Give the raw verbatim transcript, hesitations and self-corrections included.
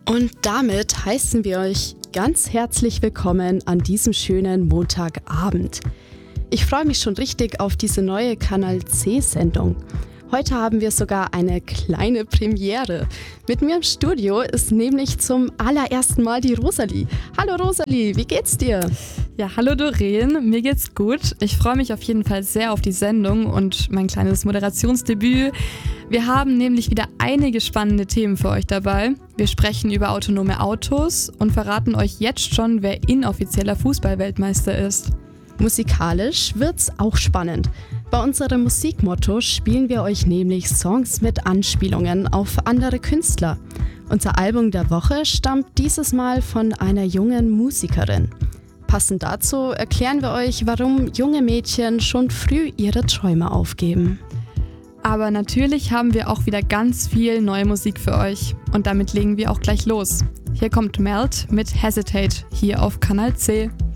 Und damit heißen wir euch ganz herzlich willkommen an diesem schönen Montagabend. Ich freue mich schon richtig auf diese neue Kanal C-Sendung. Heute haben wir sogar eine kleine Premiere. Mit mir im Studio ist nämlich zum allerersten Mal die Rosalie. Hallo Rosalie, wie geht's dir? Ja, hallo Doreen, mir geht's gut. Ich freue mich auf jeden Fall sehr auf die Sendung und mein kleines Moderationsdebüt. Wir haben nämlich wieder einige spannende Themen für euch dabei. Wir sprechen über autonome Autos und verraten euch jetzt schon, wer inoffizieller Fußballweltmeister ist. Musikalisch wird's auch spannend. Bei unserem Musikmotto spielen wir euch nämlich Songs mit Anspielungen auf andere Künstler. Unser Album der Woche stammt dieses Mal von einer jungen Musikerin. Passend dazu erklären wir euch, warum junge Mädchen schon früh ihre Träume aufgeben. Aber natürlich haben wir auch wieder ganz viel neue Musik für euch. Und damit legen wir auch gleich los. Hier kommt Melt mit Hesitate, hier auf Kanal C.